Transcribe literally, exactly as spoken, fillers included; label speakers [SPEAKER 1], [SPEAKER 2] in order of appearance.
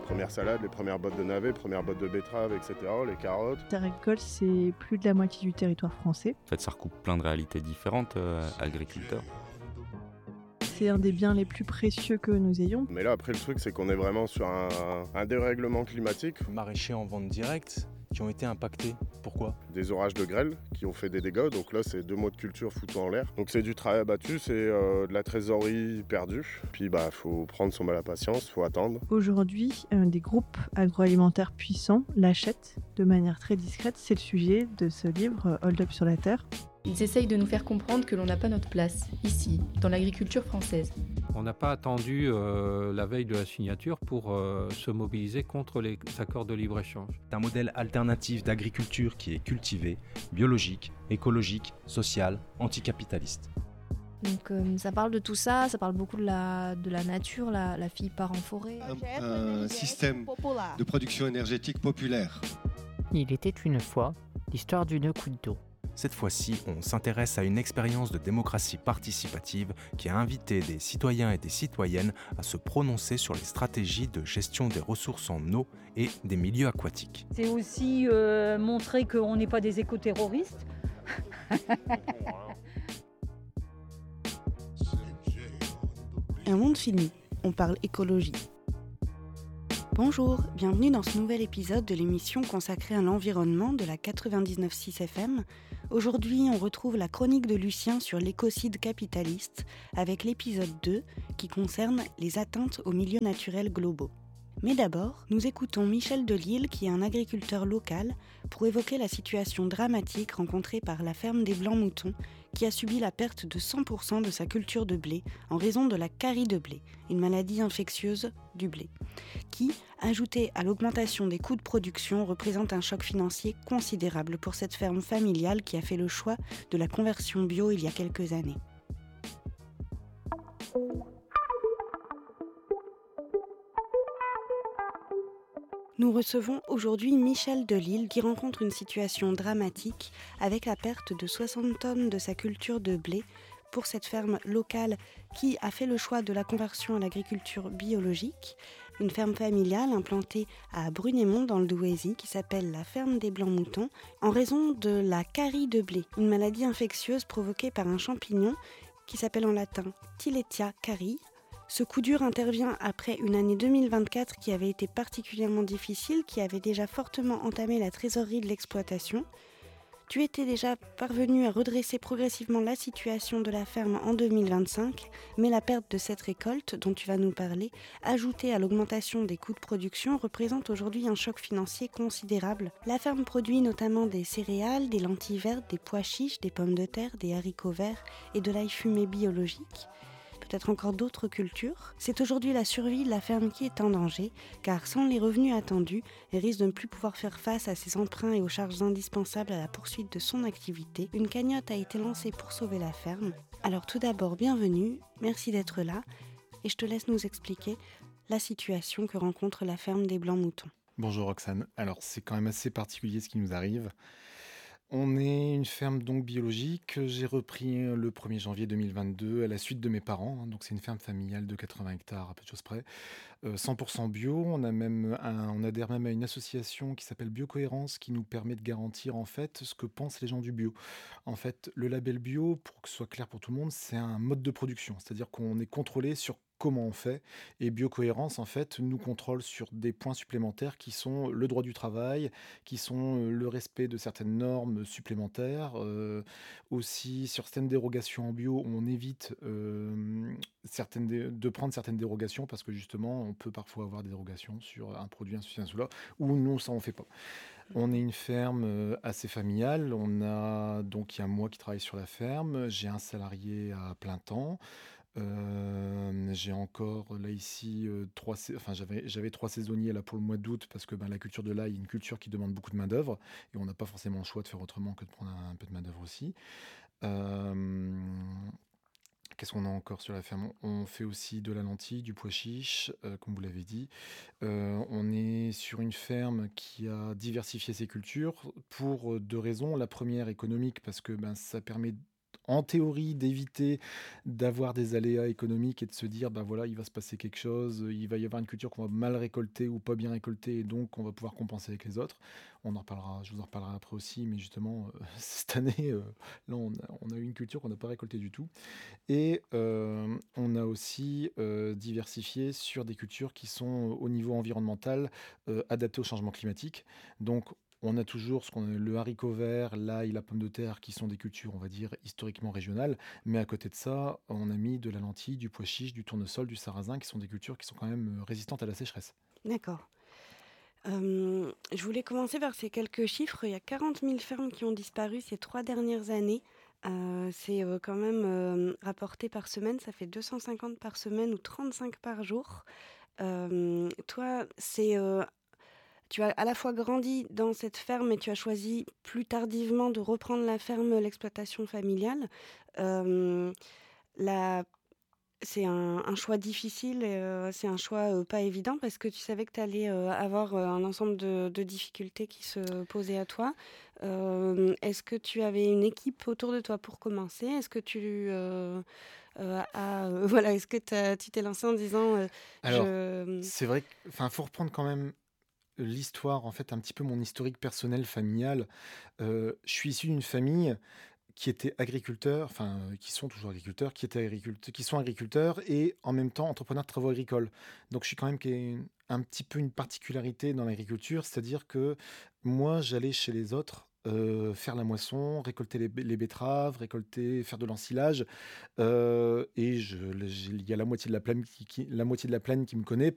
[SPEAKER 1] premières salades, les premières bottes de navets, les premières bottes de betteraves, et cetera, les carottes.
[SPEAKER 2] Terre agricole, c'est plus de la moitié du territoire français.
[SPEAKER 3] En fait, ça recoupe plein de réalités différentes, euh, agriculteurs.
[SPEAKER 2] C'est un des biens les plus précieux que nous ayons.
[SPEAKER 1] Mais là, après, le truc, c'est qu'on est vraiment sur un, un dérèglement climatique.
[SPEAKER 4] Maraîchers en vente directe qui ont été impactés. Pourquoi ?
[SPEAKER 1] Des orages de grêle qui ont fait des dégâts. Donc là, c'est deux mois de culture foutus en l'air. Donc c'est du travail abattu, c'est euh, de la trésorerie perdue. Puis bah, faut prendre son mal à patience, faut attendre.
[SPEAKER 2] Aujourd'hui, un des groupes agroalimentaires puissants l'achète de manière très discrète. C'est le sujet de ce livre, Hold Up sur la Terre.
[SPEAKER 5] Ils essayent de nous faire comprendre que l'on n'a pas notre place, ici, dans l'agriculture française.
[SPEAKER 6] On n'a pas attendu euh, la veille de la signature pour euh, se mobiliser contre les accords de libre-échange.
[SPEAKER 7] C'est un modèle alternatif d'agriculture qui est cultivé, biologique, écologique, social, anticapitaliste.
[SPEAKER 8] Donc euh, ça parle de tout ça, ça parle beaucoup de la, de la nature, la, la fille part en forêt.
[SPEAKER 9] Un, un système de production énergétique populaire.
[SPEAKER 10] Il était une fois l'histoire d'une goutte d'eau.
[SPEAKER 7] Cette fois-ci, on s'intéresse à une expérience de démocratie participative qui a invité des citoyens et des citoyennes à se prononcer sur les stratégies de gestion des ressources en eau et des milieux aquatiques.
[SPEAKER 11] C'est aussi euh, montrer qu'on n'est pas des éco-terroristes.
[SPEAKER 12] Un monde fini, on parle écologie. Bonjour, bienvenue dans ce nouvel épisode de l'émission consacrée à l'environnement de la quatre-vingt-dix-neuf virgule six F M. Aujourd'hui, on retrouve la chronique de Lucien sur l'écocide capitaliste avec l'épisode deux qui concerne les atteintes aux milieux naturels globaux. Mais d'abord, nous écoutons Michel Delisle, qui est un agriculteur local, pour évoquer la situation dramatique rencontrée par la ferme des Blancs-Moutons, qui a subi la perte de cent pour cent de sa culture de blé en raison de la carie de blé, une maladie infectieuse du blé, qui, ajoutée à l'augmentation des coûts de production, représente un choc financier considérable pour cette ferme familiale qui a fait le choix de la conversion bio il y a quelques années. Nous recevons aujourd'hui Michel Delisle qui rencontre une situation dramatique avec la perte de soixante tonnes de sa culture de blé pour cette ferme locale qui a fait le choix de la conversion à l'agriculture biologique, une ferme familiale implantée à Brunémont dans le Douaisis qui s'appelle la ferme des Blancs-Moutons en raison de la carie de blé, une maladie infectieuse provoquée par un champignon qui s'appelle en latin Tilletia carii. Ce coup dur intervient après une année deux mille vingt-quatre qui avait été particulièrement difficile, qui avait déjà fortement entamé la trésorerie de l'exploitation. Tu étais déjà parvenu à redresser progressivement la situation de la ferme en deux mille vingt-cinq, mais la perte de cette récolte, dont tu vas nous parler, ajoutée à l'augmentation des coûts de production, représente aujourd'hui un choc financier considérable. La ferme produit notamment des céréales, des lentilles vertes, des pois chiches, des pommes de terre, des haricots verts et de l'ail fumé biologique. Peut-être encore d'autres cultures. C'est aujourd'hui la survie de la ferme qui est en danger, car sans les revenus attendus, elle risque de ne plus pouvoir faire face à ses emprunts et aux charges indispensables à la poursuite de son activité. Une cagnotte a été lancée pour sauver la ferme. Alors tout d'abord, bienvenue, merci d'être là, et je te laisse nous expliquer la situation que rencontre la ferme des Blancs-Moutons.
[SPEAKER 13] Bonjour Roxane, alors c'est quand même assez particulier ce qui nous arrive. On est une ferme donc biologique que j'ai repris le premier janvier deux mille vingt-deux à la suite de mes parents. Hein, donc c'est une ferme familiale de quatre-vingts hectares à peu de choses près, euh, cent pour cent bio. On a même un, on adhère même à une association qui s'appelle Biocohérence qui nous permet de garantir en fait ce que pensent les gens du bio. En fait, le label bio, pour que ce soit clair pour tout le monde, c'est un mode de production, c'est-à-dire qu'on est contrôlé sur comment on fait, et Biocohérence en fait nous contrôle sur des points supplémentaires qui sont le droit du travail, qui sont le respect de certaines normes supplémentaires, euh, aussi sur certaines dérogations en bio on évite euh, certaines dé- de prendre certaines dérogations parce que justement on peut parfois avoir des dérogations sur un produit insuffisant sous là ou non ça on fait pas. On est une ferme assez familiale, on a donc il y a moi qui travaille sur la ferme, j'ai un salarié à plein temps. Euh, j'ai encore là ici euh, trois, sa- enfin j'avais j'avais trois saisonniers là pour le mois d'août parce que ben, la culture de l'ail est une culture qui demande beaucoup de main d'œuvre et on n'a pas forcément le choix de faire autrement que de prendre un, un peu de main d'œuvre aussi. Euh, Qu'est-ce qu'on a encore sur la ferme? On fait aussi de la lentille, du pois chiche, euh, comme vous l'avez dit. Euh, on est sur une ferme qui a diversifié ses cultures pour deux raisons. La première économique parce que ben, ça permet en théorie, d'éviter d'avoir des aléas économiques et de se dire, bah voilà, il va se passer quelque chose, il va y avoir une culture qu'on va mal récolter ou pas bien récolter, et donc on va pouvoir compenser avec les autres. On en reparlera, je vous en reparlerai après aussi, mais justement, euh, cette année, euh, là, on a, on a eu une culture qu'on n'a pas récoltée du tout. Et euh, on a aussi euh, diversifié sur des cultures qui sont au niveau environnemental euh, adaptées au changement climatique. Donc, on a toujours ce qu'on a, le haricot vert, l'ail, la pomme de terre, qui sont des cultures, on va dire, historiquement régionales. Mais à côté de ça, on a mis de la lentille, du pois chiche, du tournesol, du sarrasin, qui sont des cultures qui sont quand même résistantes à la sécheresse.
[SPEAKER 12] D'accord. Euh, je voulais commencer par ces quelques chiffres. Il y a quarante mille fermes qui ont disparu ces trois dernières années. Euh, c'est euh, quand même euh, rapporté par semaine. Ça fait deux cent cinquante par semaine ou trente-cinq par jour. Euh, toi, c'est... Euh, tu as à la fois grandi dans cette ferme, mais tu as choisi plus tardivement de reprendre la ferme, l'exploitation familiale. Euh, la C'est un, un choix difficile, et, euh, c'est un choix euh, pas évident parce que tu savais que tu allais euh, avoir euh, un ensemble de, de difficultés qui se posaient à toi. Euh, est-ce que tu avais une équipe autour de toi pour commencer? Est-ce que tu euh, euh, as, euh, voilà, est-ce que t'as- tu t'es lancé en disant euh,
[SPEAKER 13] Alors,
[SPEAKER 12] je...
[SPEAKER 13] c'est vrai qu'il faut reprendre quand même l'histoire, en fait, un petit peu mon historique personnel, familial. Euh, je suis issu d'une famille qui étaient agriculteurs, enfin, euh, qui sont toujours agriculteurs, qui étaient agriculteurs, qui sont agriculteurs et en même temps entrepreneurs de travaux agricoles. Donc, je suis quand même qui est un petit peu une particularité dans l'agriculture, c'est-à-dire que moi, j'allais chez les autres. euh, faire la moisson, récolter les, les betteraves, récolter, faire de l'ensilage, euh, et je- le- j'ai- il y a la moitié de la plaine qui, qui- la moitié de la plaine qui me connaît